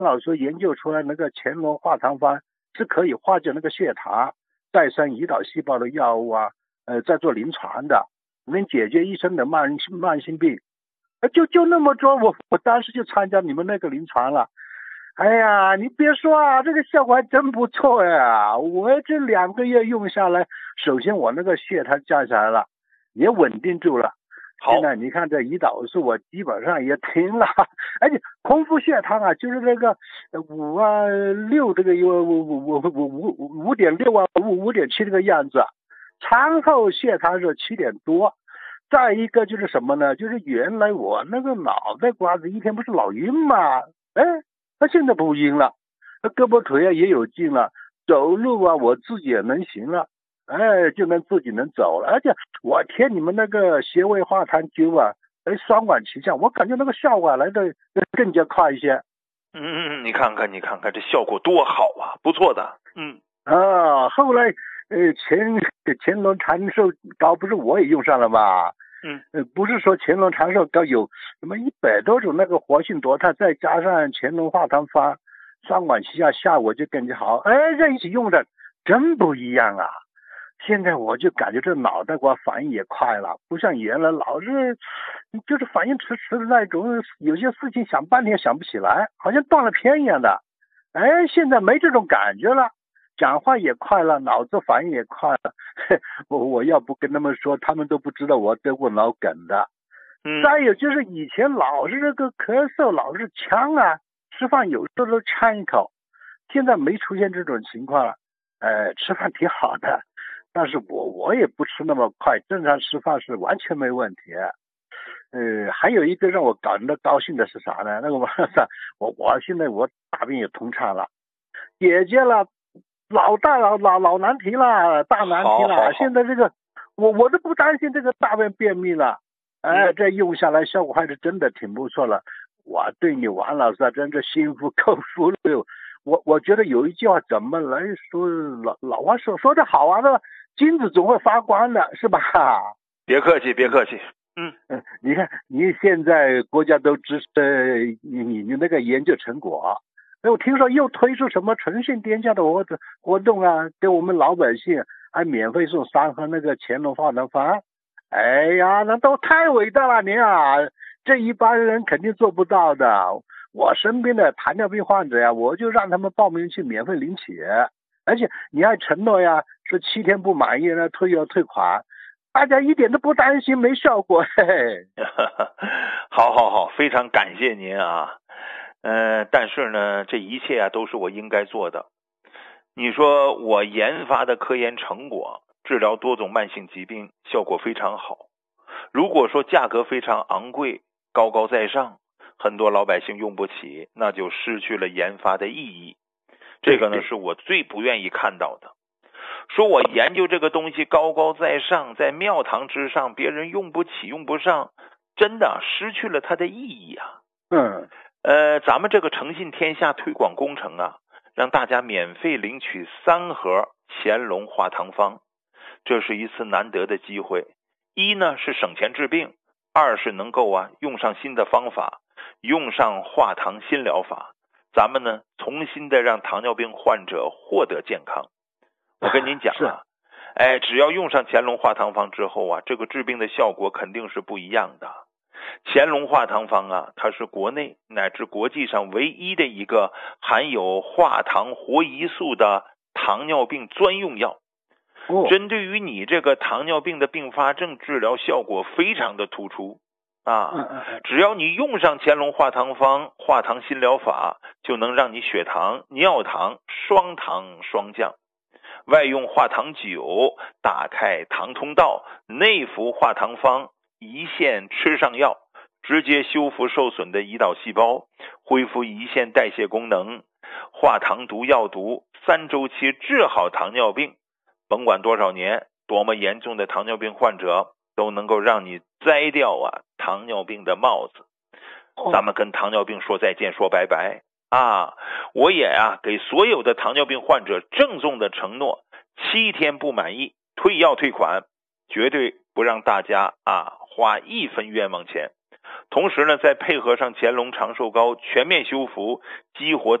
老师研究出来那个乾隆化糖方是可以化解那个血糖、再生胰岛细胞的药物啊，在做临床的，能解决一生的慢性病。就那么做，我当时就参加你们那个临床了。哎呀，你别说啊，这个效果还真不错呀！我这2个月用下来，首先我那个血糖降下来了，也稳定住了。现在你看这胰岛素我基本上也停了，而且空腹血糖啊，就是那个5啊6这个5.6啊5.7这个样子，餐后血糖是7点多。再一个就是什么呢？就是原来我那个脑袋瓜子一天不是老晕吗？他现在不晕了，胳膊腿啊也有劲了，走路啊我自己也能行了，就能自己能走了。而且我贴你们那个穴位化痰灸啊，双管齐下，我感觉那个效果来的更加快一些。 你看看这效果多好啊，不错的。 后来乾隆长寿膏不是我也用上了吗？不是说乾隆长寿膏有什么100多种那个活性多肽，再加上乾隆化糖方，双管齐下，效果就更加好。这一起用的真不一样啊！现在我就感觉这脑袋瓜反应也快了，不像原来老是就是反应迟迟的那种，有些事情想半天想不起来，好像断了片一样的。现在没这种感觉了。讲话也快了，脑子反应也快了。我要不跟他们说，他们都不知道我得过脑梗的。再有就是以前老是这个咳嗽，老是呛啊，吃饭有时候都呛一口，现在没出现这种情况了。吃饭挺好的，但是我也不吃那么快，正常吃饭是完全没问题。还有一个让我感到高兴的是啥呢？那个晚上我现在我大便也通畅了，解决了老难题了，大难题了。现在这个我都不担心这个大便便秘了。这用下来效果还是真的挺不错了。我对你王老师真是心服口服了。我觉得有一句话怎么来说，老话说得好啊，那金子总会发光的，是吧？ 别客气。 你看你现在国家都支持你那个研究成果。我听说又推出什么诚信天下的活动啊，给我们老百姓还免费送3盒那个乾隆化糖方。哎呀，那都太伟大了您啊！这一般人肯定做不到的。我身边的糖尿病患者呀，我就让他们报名去免费领取，而且你还承诺呀，说7天不满意呢退款，大家一点都不担心没效果。嘿嘿。 好，非常感谢您啊。但是呢，这一切啊都是我应该做的。你说我研发的科研成果治疗多种慢性疾病效果非常好，如果说价格非常昂贵，高高在上，很多老百姓用不起，那就失去了研发的意义。这个呢是我最不愿意看到的。说我研究这个东西高高在上，在庙堂之上，别人用不起用不上，真的失去了它的意义啊。咱们这个诚信天下推广工程啊，让大家免费领取3盒乾隆化糖方，这是一次难得的机会。一呢是省钱治病，二是能够用上新的方法，用上化糖新疗法，咱们呢重新的让糖尿病患者获得健康。我跟您讲只要用上乾隆化糖方之后这个治病的效果肯定是不一样的。乾隆化糖方它是国内乃至国际上唯一的一个含有化糖活胰素的糖尿病专用药。针对于你这个糖尿病的并发症治疗效果非常的突出只要你用上乾隆化糖方化糖新疗法，就能让你血糖、尿糖双降。外用化糖酒，打开糖通道，内服化糖方，一线吃上药，直接修复受损的胰岛细胞，恢复胰腺代谢功能，化糖毒药毒，3周期治好糖尿病。甭管多少年，多么严重的糖尿病患者，都能够让你摘掉糖尿病的帽子。咱们跟糖尿病说再见，说拜拜我也给所有的糖尿病患者郑重的承诺，7天不满意退药退款，绝对不让大家花1分冤枉钱。 同时呢再配合上乾隆长寿膏全面修复激活